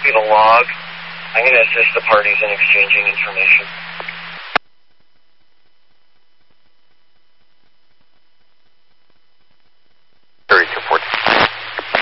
copy the log. I'm going to assist the parties in exchanging information.